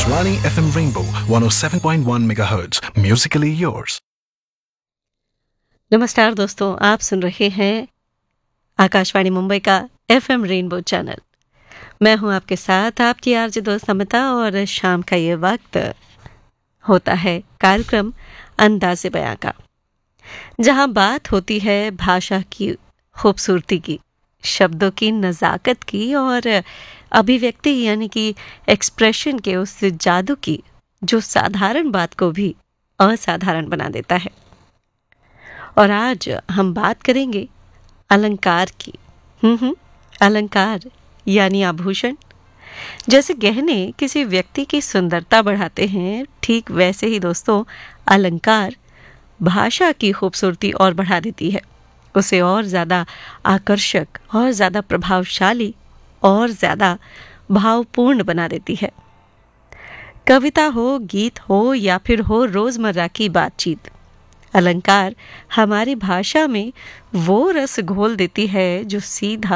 Akashvani FM Rainbow 107.1 MHz. Musically yours. नमस्कार दोस्तों, आप सुन रहे हैं आकाशवाणी मुंबई का FM रेनबो चैनल। मैं हूं आपके साथ आपकी आरजे दोस्त अमिता, और शाम का ये वक्त होता है कार्यक्रम अंदाज़े बयां का, जहां बात होती है भाषा की खूबसूरती की, शब्दों की नज़ाकत की और अभिव्यक्ति यानी कि एक्सप्रेशन के उस जादू की जो साधारण बात को भी असाधारण बना देता है। और आज हम बात करेंगे अलंकार की। अलंकार यानी आभूषण। जैसे गहने किसी व्यक्ति की सुंदरता बढ़ाते हैं, ठीक वैसे ही दोस्तों अलंकार भाषा की खूबसूरती और बढ़ा देती है, उसे और ज़्यादा आकर्षक और ज़्यादा प्रभावशाली और ज़्यादा भावपूर्ण बना देती है। कविता हो, गीत हो या फिर हो रोज़मर्रा की बातचीत, अलंकार हमारी भाषा में वो रस घोल देती है जो सीधा